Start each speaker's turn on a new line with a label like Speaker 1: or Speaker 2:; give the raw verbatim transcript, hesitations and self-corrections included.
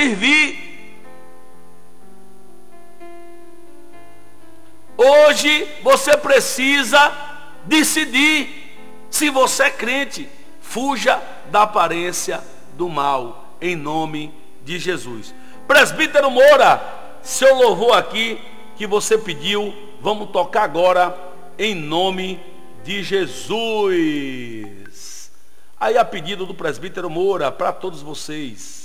Speaker 1: servir. Hoje você precisa decidir se você é crente. Fuja da aparência do mal, em nome de Jesus. Presbítero Moura, seu louvor aqui que você pediu, vamos tocar agora em nome de Jesus. Aí a pedido do presbítero Moura, para todos vocês.